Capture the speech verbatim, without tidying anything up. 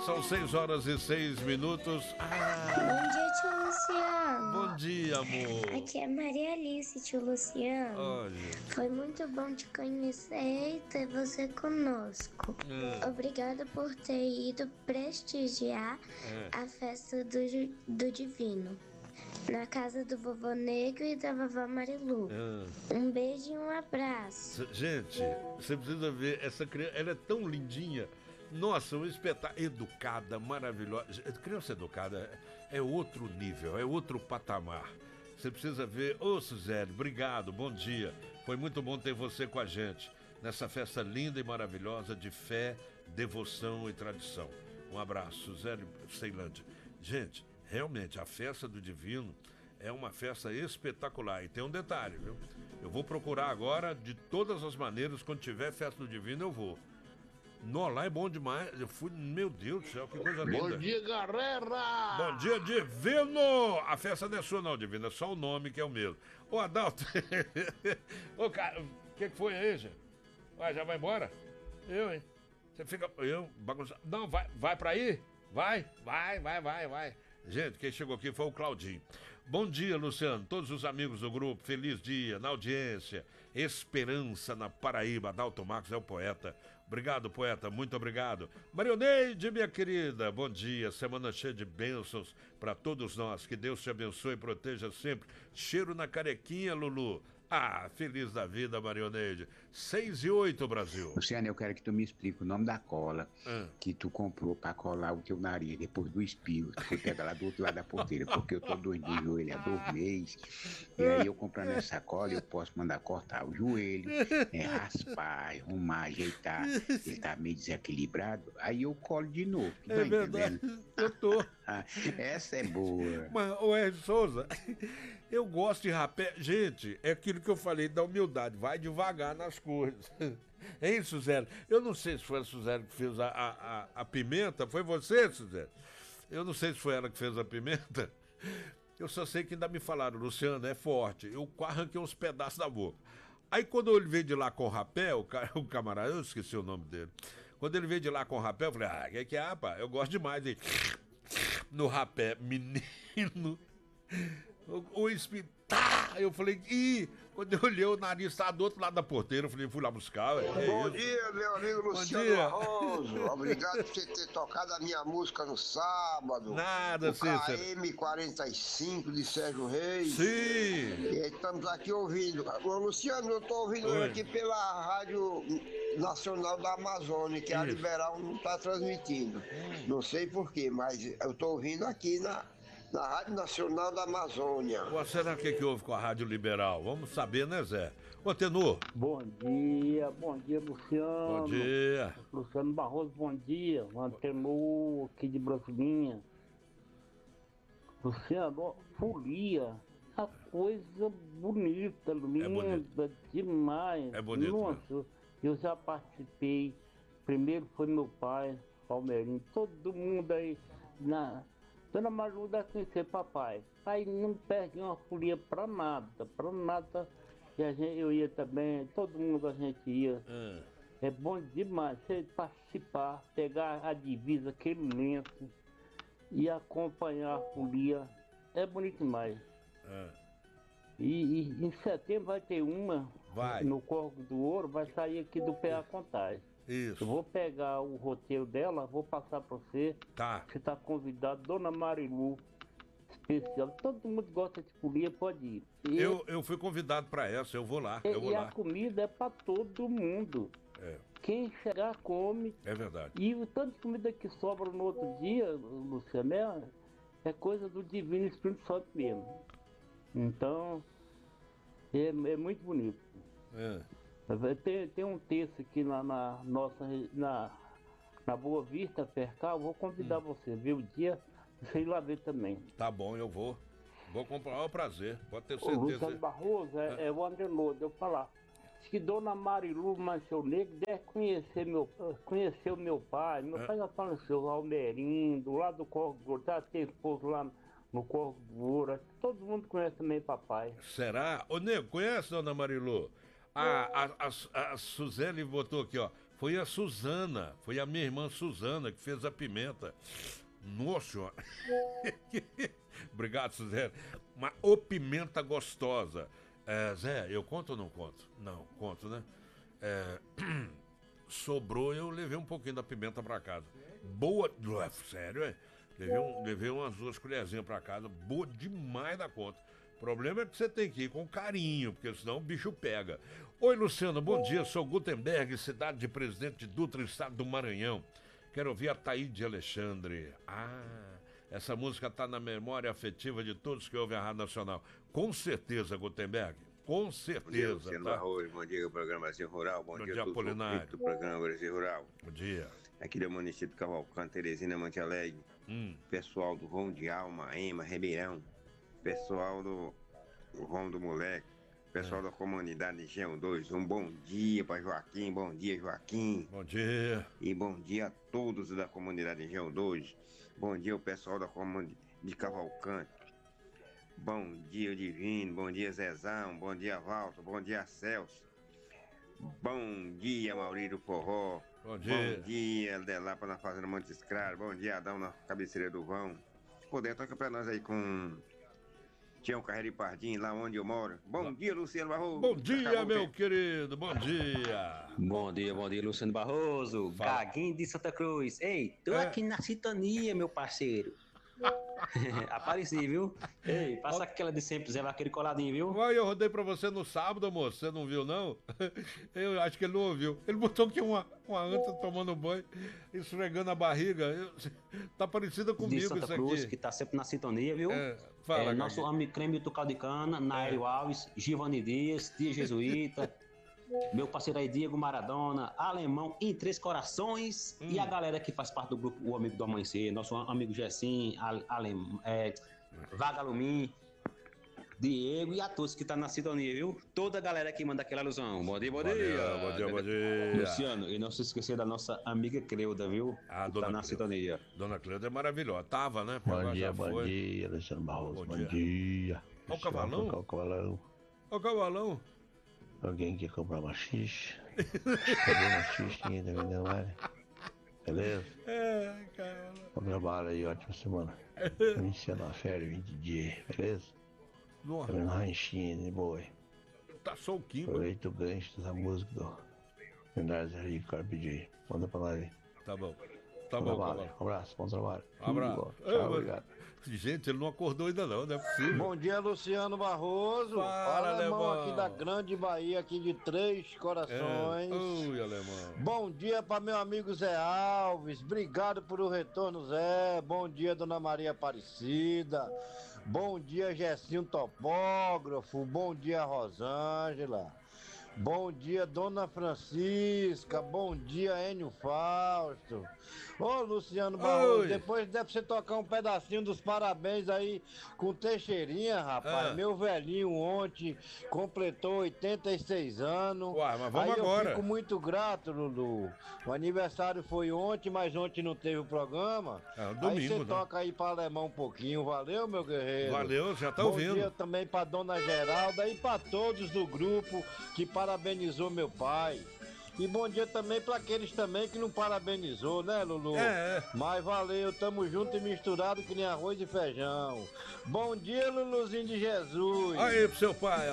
São seis horas e seis minutos. Ah, Bom dia, tio Luciano. bom dia, amor. Aqui é Maria Alice, tio Luciano. Olha. Foi muito bom te conhecer e ter você conosco. Hum. Obrigada por ter ido prestigiar É. a festa do, Ju- do Divino. Na casa do vovô Negro e da vovó Marilu. Ah. Um beijo e um abraço. Gente, você precisa ver, essa criança, ela é tão lindinha. Nossa, um espetáculo. Educada, maravilhosa. Criança educada é outro nível, é outro patamar. Você precisa ver. Ô, Suzeli, obrigado, bom dia. Foi muito bom ter você com a gente nessa festa linda e maravilhosa de fé, devoção e tradição. Um abraço, Suzeli Ceilândia. Gente, realmente, a festa do Divino é uma festa espetacular. E tem um detalhe, viu? Eu vou procurar agora, de todas as maneiras, quando tiver festa do Divino, eu vou. Nó, lá é bom demais. Eu fui, meu Deus do céu, que coisa linda. Bom dia, galera! Bom dia, Divino! A festa não é sua não, Divino, é só o nome que é o mesmo. Ô, Adalto, ô, cara, o que, que foi aí, gente? Vai, já vai embora? Eu, hein? Você fica, eu, bagunçado. Não, vai, vai pra aí? Vai, vai, vai, vai, vai. Gente, quem chegou aqui foi o Claudinho. Bom dia, Luciano, todos os amigos do grupo, feliz dia, na audiência, esperança na Paraíba. Adalto Marcos é o poeta. Obrigado, poeta, muito obrigado. Marioneide, minha querida, bom dia, semana cheia de bênçãos para todos nós, que Deus te abençoe e proteja sempre. Cheiro na carequinha, Lulu. Ah, feliz da vida, Marioneide. Seis e oito, Brasil. Luciano, eu quero que tu me explique o nome da cola Ah. que tu comprou pra colar o teu nariz depois do espirro. Tu foi pegar lá do outro lado da porteira, porque eu tô doido do joelho há dois meses. E aí eu comprando essa cola, eu posso mandar cortar o joelho, é, raspar, arrumar, ajeitar. Ele tá meio desequilibrado, aí eu colo de novo. Tu tá É verdade, entendendo? eu tô. Ah, essa é boa. Mas, ô Ed Souza, eu gosto de rapé. Gente, é aquilo que eu falei da humildade. Vai devagar nas coisas. Hein, Suzeli? Eu não sei se foi a Suzeli que fez a, a, a, a pimenta. Foi você, Suzeli? Eu não sei se foi ela que fez a pimenta. Eu só sei que ainda me falaram, Luciano, é forte. Eu arranquei uns pedaços da boca. Aí quando ele veio de lá com o rapé, o, ca- o camarada, eu esqueci o nome dele. Quando ele veio de lá com o rapé, eu falei, ah, o que, que é, rapaz? Eu gosto demais. Ele, no rapé, menino, o, o espírito, tá! Eu falei, ih, quando eu olhei o nariz estava do outro lado da porteira, eu falei, fui lá buscar, ué, é Bom isso. dia, meu amigo Luciano dia. Barroso. Obrigado por você ter tocado a minha música no sábado. Nada, o Cícero. K M quarenta e cinco de Sérgio Reis. Sim, E estamos aqui ouvindo. Ô, Luciano, eu estou ouvindo Oi. aqui pela Rádio Nacional da Amazônia, que a Isso. Liberal não está transmitindo. Não sei porquê, mas eu estou ouvindo aqui na, na Rádio Nacional da Amazônia. Pô, será que, que houve com a Rádio Liberal? Vamos saber, né, Zé? Ô, Tenor, Bom dia, bom dia, Luciano. bom dia. Luciano Barroso, bom dia. Antenor aqui de Brasilinha. Luciano, ó, folia. A coisa bonita, linda, bonito. demais. É bonito Nossa, eu já participei. Primeiro foi meu pai, Palmeirinho. Todo mundo aí na. Dona Maru deve conhecer papai. Aí não perde uma folia pra nada, pra nada. E a gente, eu ia também, todo mundo a gente ia. Ah, É bom demais você participar, pegar a divisa, aquele lenço e acompanhar a folia. É bonito demais. ah. E, e em setembro vai ter uma Vai. no Corvo do Ouro, vai sair aqui do P A Contagem. Eu Isso, vou pegar o roteiro dela, vou passar para você. tá. Você está convidado, Dona Marilu, especial. Todo mundo gosta de folia, pode ir. E, Eu, eu fui convidado pra essa, eu vou lá, e- eu vou e a lá. comida é para todo mundo. É, Quem chegar come. é verdade. E o tanto de comida que sobra no outro dia, Luciano, é, é coisa do Divino Espírito Santo mesmo. Então, é, é muito bonito. É. Tem, tem um texto aqui na, na nossa re- na, na Boa Vista, Percal, vou convidar você, viu? O dia, você ir lá ver também. Tá bom, eu vou. Vou comprar, é um prazer, pode ter O Luciano certeza. Barroso é, é o Andenor, deu falar. Diz que Dona Marilu Mancheu Negro deve conhecer, meu, conhecer o meu pai. Meu É. pai já faleceu, Almeirinho, do lado do Corvo do Ouro, tá, tem esposo lá no Corvo do Ouro. Todo mundo conhece também papai. Será? Ô, Nego, conhece, dona Marilu? A, a, a, a Suzele botou aqui, ó. Foi a Suzana, foi a minha irmã Suzana que fez a pimenta. Nossa senhora. Obrigado, Suzana. Uma ô pimenta gostosa. É, Zé, eu conto ou não conto? Não, conto, né? É, sobrou, eu levei um pouquinho da pimenta pra casa. Boa, sério, é? Levei, um, levei umas duas colherzinhas pra casa, boa demais da conta. O problema é que você tem que ir com carinho, porque senão o bicho pega. Oi, Luciano, bom dia, sou Gutenberg, cidade de Presidente Dutra, estado do Maranhão. Quero ouvir a Taíde Alexandre. Ah, essa música tá na memória afetiva de todos que ouvem a Rádio Nacional. Com certeza, Gutenberg. Com certeza. Bom dia, Luciano tá? Barroso. Bom dia, programa Brasil Rural. Bom, Bom dia, dia, Apolinário. do programa Brasil Rural. Bom dia. Aqui do município de Cavalcante, Teresina, Monte Alegre. Hum. Pessoal do Vão de Alma, Ema, Ribeirão. Pessoal do Vão do Moleque. Pessoal é. da comunidade Geo dois. Um bom dia para Joaquim. Bom dia, Joaquim. Bom dia. E bom dia a todos da comunidade Geo dois. Bom dia ao pessoal da comunidade de Cavalcante. Bom dia, Divino. Bom dia, Zezão. Bom dia, Walter. Bom dia, Celso. Bom dia, Maurício Forró. Bom dia. Bom dia, Delapa na Fazenda Montes Claros. Bom dia, Adão na cabeceira do vão. Se puder, toca pra nós aí com Tião Carreira e Pardim, lá onde eu moro. Bom dia, Luciano Barroso. Bom dia, meu querido. Bom dia. Bom dia, bom dia, Luciano Barroso. Fala. Gaguinho de Santa Cruz. Ei, tô É. aqui na sintonia, meu parceiro. Apareci, viu? Ei, passa aquela de sempre, Zé Vaqueiro coladinho, viu? Uai, eu rodei pra você no sábado, moço. Você não viu, não? Eu acho que ele não ouviu. Ele botou aqui uma, uma anta tomando banho, esfregando a barriga. Eu- tá parecida De comigo Santa isso Cruz, aqui. que tá sempre na sintonia, viu? É, fala, É, nosso Gaguinho. amigo Creme do Caldo de Cana, Nairo Alves, Givani Dias, Dia Jesuíta, meu parceiro aí, Diego Maradona, Alemão em Três Corações Hum. e a galera que faz parte do grupo O Amigo do Amanhecer, nosso amigo Gessim, Ale, Alem, é, Vagalumim, Diego e a todos que tá na sintonia, viu? Toda a galera que manda aquela alusão. Bom dia, bom dia. Bom dia, bom dia. Luciano, e não se esquecer da nossa amiga Creuda, viu? Ah, que dona tá na Creuda. sintonia. Dona Cleuda é maravilhosa. Tava, né? Porque Bom agora dia, já bom foi. dia, Luciano Barroso. Bom Bom, dia. dia. Ó o cavalão. Ó o cavalão. Ô, Cavalão. Alguém quer comprar uma xixa? Cadê uma xixinha da vendendo área? Beleza? É, cara. Bom trabalho aí, ótima semana. Iniciando a férias, vinte dias, beleza? Nossa, Também na ranchinha, de boa. tá solquinho. Aproveita o gancho dessa música do Lendário Zé Rico, Carpe Diem. Manda pra nós aí. Tá bom. Tá Bom bom, trabalho. Cavalão. Um abraço, bom trabalho. Um abraço. Tudo bom. Ei, Tchau, mas- obrigado. Gente, ele não acordou ainda não, não é possível. Bom dia, Luciano Barroso. Fala, Alemão Alemão. aqui da Grande Bahia, aqui de Três Corações. É. Ui, alemão. Bom dia para meu amigo Zé Alves. Obrigado por o retorno, Zé. Bom dia, Dona Maria Aparecida. Bom dia, Gessinho Topógrafo. Bom dia, Rosângela. Bom dia, Dona Francisca. Bom dia, Enio Fausto. Ô, Luciano Barroso, Oi. depois deve você tocar um pedacinho dos parabéns aí com Teixeirinha, rapaz. Ah. Meu velhinho ontem completou oitenta e seis anos. Uai, mas vamos aí agora. eu fico muito grato, Lulu. O aniversário foi ontem, mas ontem não teve o programa. É, um aí domingo, você né? toca aí pra alemão um pouquinho. Valeu, meu guerreiro. Valeu, já tá Bom ouvindo. dia também pra Dona Geralda e pra todos do grupo que parabenizou meu pai. E bom dia também pra aqueles também que não parabenizou, né, Lulu? É, é. Mas valeu, tamo junto e misturado que nem arroz e feijão. Bom dia, Luluzinho de Jesus. Aí pro seu pai,